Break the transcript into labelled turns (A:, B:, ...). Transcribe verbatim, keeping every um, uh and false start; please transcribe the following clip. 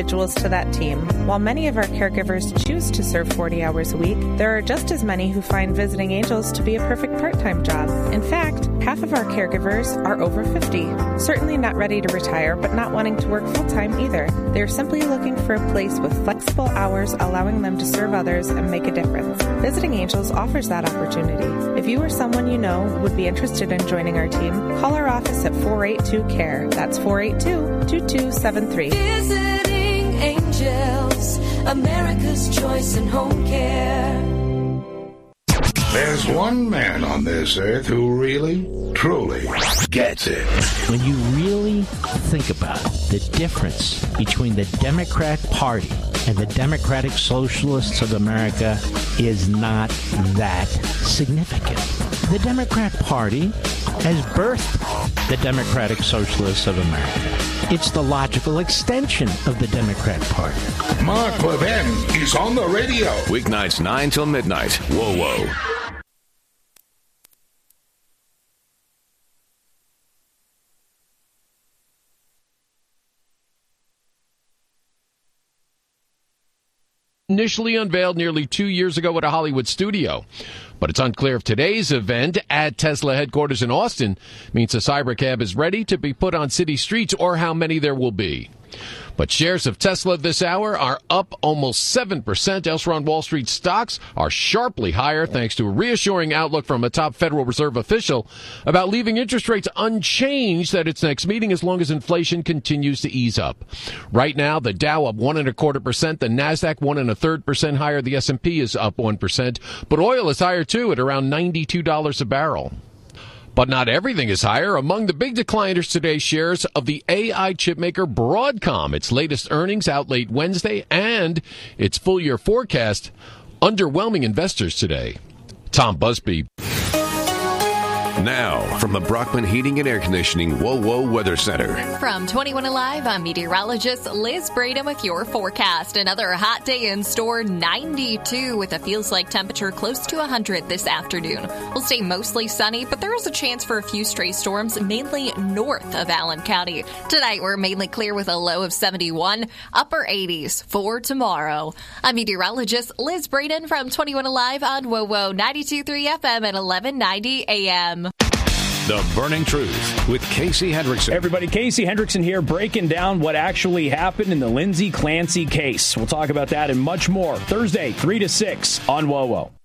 A: individuals to that team. While many of our caregivers choose to serve forty hours a week, there are just as many who find visiting angels to be a perfect part-time job. In fact, half of our caregivers are over fifty, certainly not ready to retire, but not wanting to work full-time either. They're simply looking for a place with flexible hours, allowing them to serve others and make a difference. Visiting Angels offers that opportunity. If you or someone you know would be interested in joining our team, call our office at four eight two C A R E. That's four eight two, two two seven three.
B: Visiting Angels, America's choice in home care.
C: There's one man on this earth who really, truly gets it.
D: When you really think about it, the difference between the Democrat Party and the Democratic Socialists of America is not that significant. The Democrat Party has birthed the Democratic Socialists of America. It's the logical extension of the Democrat Party.
C: Mark Levin is on the radio.
E: Weeknights nine till midnight. Whoa, whoa.
F: Initially unveiled nearly two years ago at a Hollywood studio. But it's unclear if today's event at Tesla headquarters in Austin means the Cybercab is ready to be put on city streets or how many there will be. But shares of Tesla this hour are up almost seven percent. Elsewhere on Wall Street, stocks are sharply higher thanks to a reassuring outlook from a top Federal Reserve official about leaving interest rates unchanged at its next meeting as long as inflation continues to ease up. Right now, the Dow up one and a quarter percent, the Nasdaq one and a third percent higher, the S and P is up one percent, but oil is higher too at around ninety-two dollars a barrel. But not everything is higher. Among the big decliners today, shares of the A I chipmaker Broadcom. Its latest earnings out late Wednesday and its full-year forecast underwhelming investors today. Tom Busby.
E: Now, from the Brockman Heating and Air Conditioning Whoa Whoa Weather Center.
G: From twenty-one Alive, I'm meteorologist Liz Braden with your forecast. Another hot day in store, ninety-two with a feels-like temperature close to one hundred this afternoon. We'll stay mostly sunny, but there is a chance for a few stray storms, mainly north of Allen County. Tonight, we're mainly clear with a low of seventy-one, upper eighties for tomorrow. I'm meteorologist Liz Braden from twenty-one Alive on Whoa Whoa ninety-two point three F M at eleven ninety A M.
E: The Burning Truth with Casey Hendrickson.
H: Hey everybody, Casey Hendrickson here, breaking down what actually happened in the Lindsay Clancy case. We'll talk about that and much more Thursday, three to six on Whoa Whoa.